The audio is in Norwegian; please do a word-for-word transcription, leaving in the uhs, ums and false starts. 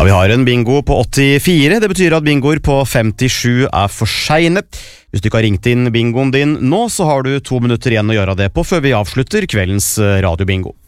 Ja, vi har en bingo på åttifire. Det betyr at bingoer på femtisju er for sene. Hvis du ikke har ringt inn bingoen din nå, så har du to minutter igjen å gjøre det på før vi avslutter kveldens radiobingo.